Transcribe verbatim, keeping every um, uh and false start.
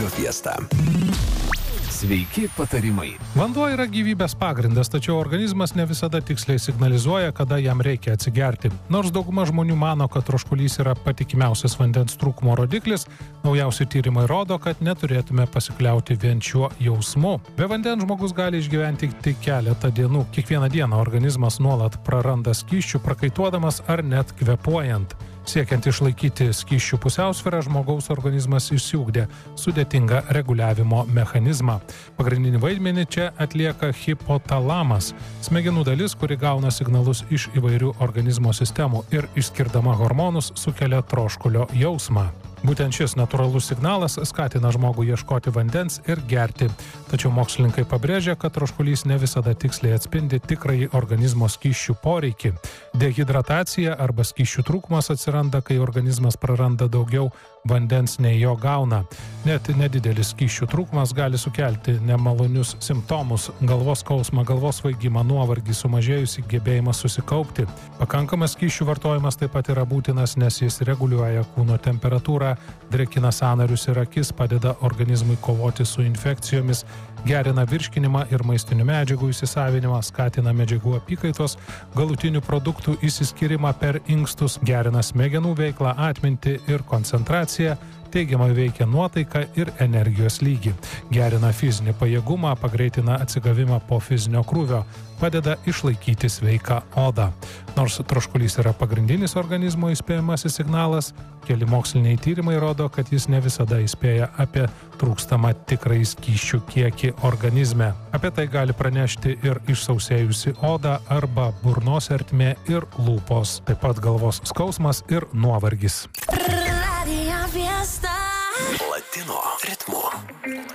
Radio Fiesta. Sveiki patarimai. Vanduo yra gyvybės pagrindas, tačiau organizmas ne visada tiksliai signalizuoja, kada jam reikia atsigerti. Nors dauguma žmonių mano, kad troškulys yra patikimiausias vandens trūkumo rodiklis, naujausi tyrimai rodo, kad neturėtume pasikliauti vien šiuo jausmu. Be vandens žmogus gali išgyventi tik keletą dienų. Kiekvieną dieną organizmas nuolat praranda skysčių, prakaituodamas ar net kvėpuojant. Siekiant išlaikyti skysčių pusiausvyrą, žmogaus organizmas išsiugdė sudėtingą reguliavimo mechanizmą. Pagrindinį vaidmenį čia atlieka hipotalamas, smegenų dalis, kuri gauna signalus iš įvairių organizmo sistemų ir išskirdama hormonus sukelia troškulio jausmą. Būtent šis natūralus signalas skatina žmogų ieškoti vandens ir gerti. Tačiau mokslininkai pabrėžia, kad troškulys ne visada tiksliai atspindi tikrąjį organizmo skysčių poreikį. Dehidratacija arba skysčių trūkumas atsiranda, kai organizmas praranda daugiau vandens nei jo gauna. Net nedidelis skysčių trūkumas gali sukelti nemalonius simptomus – galvos skausmą, galvos svaigimą, nuovargį, sumažėjusį gebėjimą susikaupti. Pakankamas skysčių vartojimas taip pat yra būtinas, nes jis reguliuoja kūno temperatūrą, drėkina sąnarius ir akis, padeda organizmui kovoti su infekcijomis, gerina virškinimą ir maistinių medžiagų įsisavinimą, skatina medžiagų apykaitos, galutinių produktų išsiskyrimą per inkstus, gerina smegenų veiklą, atmintį ir koncentraciją, teigiamai veikia nuotaiką ir energijos lygį, gerina fizinį pajėgumą, pagreitina atsigavimą po fizinio krūvio, padeda išlaikyti sveiką odą. Nors troškulys yra pagrindinis organizmo įspėjamasis signalas, keli moksliniai tyrimai rodo, kad jis ne visada įspėja apie trūkstamą tikrąjį skysčių kiekį organizme. Apie tai gali pranešti ir išsausėjusi oda arba burnos ertmė ir lūpos, taip pat galvos skausmas ir nuovargis. Latino ritmu.